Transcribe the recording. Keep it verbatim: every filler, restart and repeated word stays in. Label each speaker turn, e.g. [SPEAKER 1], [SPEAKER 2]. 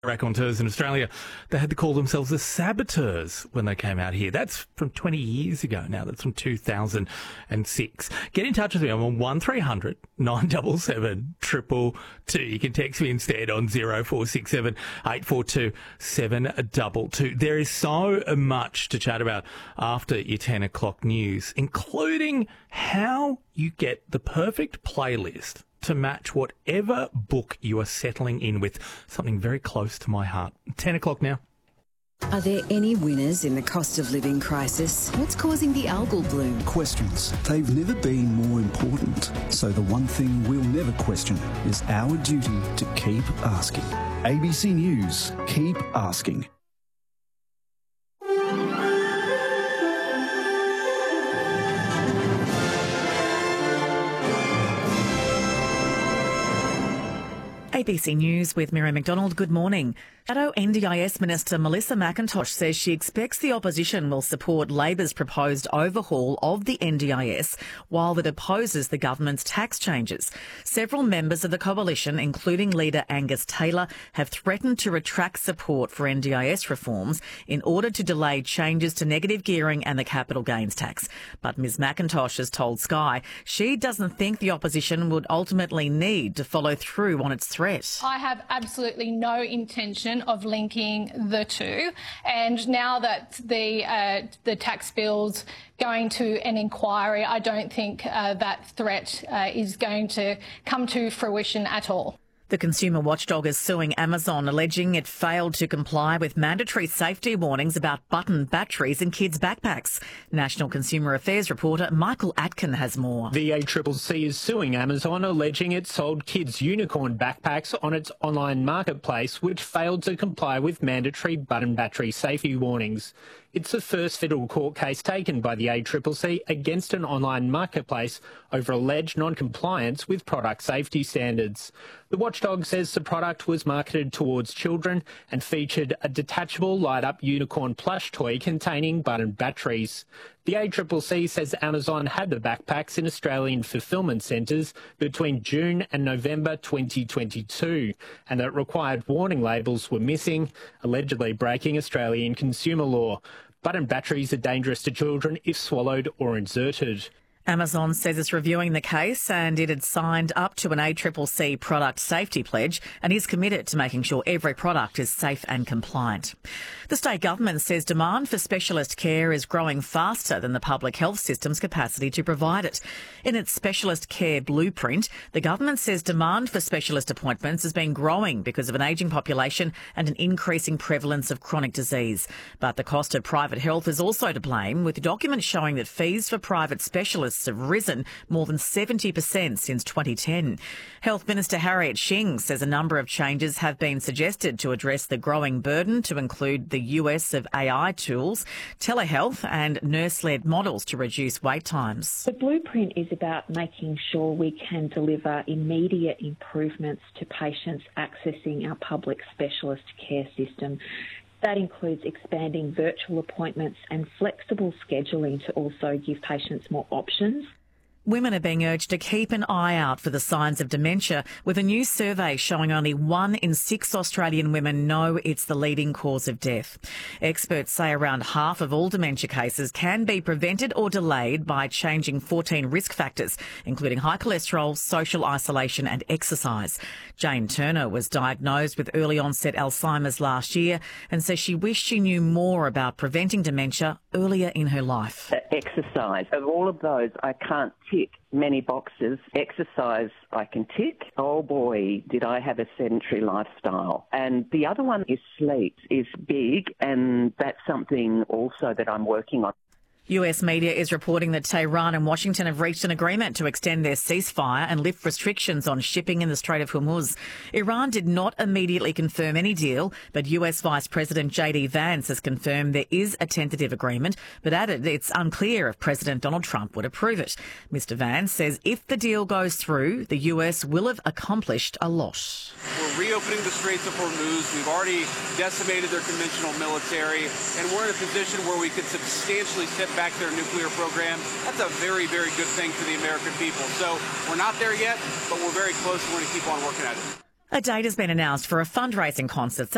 [SPEAKER 1] raconteurs in Australia, they had to call themselves the saboteurs when they came out here. That's from twenty years ago now. That's from two thousand six. Get in touch with me. I'm on one three hundred nine seven seven two two two. You can text me instead on zero four six seven eight four two seven two two. There is so much to chat about after your ten o'clock news, including how you get the perfect playlist to match whatever book you are settling in with. Something very close to my heart. ten o'clock now.
[SPEAKER 2] Are there any winners in the cost of living crisis? What's causing the algal bloom?
[SPEAKER 3] Questions. They've never been more important. So the one thing we'll never question is our duty to keep asking. A B C News. Keep asking.
[SPEAKER 4] A B C News with Miriam McDonald. Good morning. Shadow N D I S Minister Melissa McIntosh says she expects the opposition will support Labor's proposed overhaul of the N D I S while it opposes the government's tax changes. Several members of the coalition, including leader Angus Taylor, have threatened to retract support for N D I S reforms in order to delay changes to negative gearing and the capital gains tax. But Ms McIntosh has told Sky she doesn't think the opposition would ultimately need to follow through on its threat.
[SPEAKER 5] I have absolutely no intention of linking the two, and now that the uh, the tax bill's going to an inquiry, I don't think uh, that threat uh, is going to come to fruition at all.
[SPEAKER 4] The consumer watchdog is suing Amazon, alleging it failed to comply with mandatory safety warnings about button batteries in kids' backpacks. National Consumer Affairs reporter Michael Atkin has more.
[SPEAKER 6] The A C C C is suing Amazon, alleging it sold kids' unicorn backpacks on its online marketplace, which failed to comply with mandatory button battery safety warnings. It's the first federal court case taken by the A C C C against an online marketplace over alleged non-compliance with product safety standards. The watchdog says the product was marketed towards children and featured a detachable light-up unicorn plush toy containing button batteries. The A C C C says Amazon had the backpacks in Australian fulfilment centres between June and November twenty twenty-two, and that required warning labels were missing, allegedly breaking Australian consumer law. Button batteries are dangerous to children if swallowed or inserted.
[SPEAKER 4] Amazon says it's reviewing the case and it had signed up to an A C C C product safety pledge and is committed to making sure every product is safe and compliant. The state government says demand for specialist care is growing faster than the public health system's capacity to provide it. In its specialist care blueprint, the government says demand for specialist appointments has been growing because of an ageing population and an increasing prevalence of chronic disease. But the cost of private health is also to blame, with documents showing that fees for private specialists have risen more than seventy percent since twenty ten. Health Minister Harriet Shing says a number of changes have been suggested to address the growing burden, to include the use of A I tools, telehealth and nurse-led models to reduce wait times.
[SPEAKER 7] The blueprint is about making sure we can deliver immediate improvements to patients accessing our public specialist care system. That includes expanding virtual appointments and flexible scheduling to also give patients more options.
[SPEAKER 4] Women are being urged to keep an eye out for the signs of dementia, with a new survey showing only one in six Australian women know it's the leading cause of death. Experts say around half of all dementia cases can be prevented or delayed by changing fourteen risk factors, including high cholesterol, social isolation and exercise. Jane Turner was diagnosed with early onset Alzheimer's last year and says she wished she knew more about preventing dementia earlier in her life.
[SPEAKER 8] Exercise. Of all of those, I can't tick many boxes. Exercise I can tick. Oh boy, did I have a sedentary lifestyle. And the other one is sleep, is big, and that's something also that I'm working on.
[SPEAKER 4] U S media is reporting that Tehran and Washington have reached an agreement to extend their ceasefire and lift restrictions on shipping in the Strait of Hormuz. Iran did not immediately confirm any deal, but U S Vice President J D Vance has confirmed there is a tentative agreement, but added it's unclear if President Donald Trump would approve it. Mister Vance says if the deal goes through, the U S will have accomplished a lot.
[SPEAKER 9] We're reopening the Straits of Hormuz. We've already decimated their conventional military, and we're in a position where we could substantially set back their nuclear program. That's a very, very good thing for the American people. So we're not there yet, but we're very close. We're going to keep on working at it.
[SPEAKER 4] A date has been announced for a fundraising concert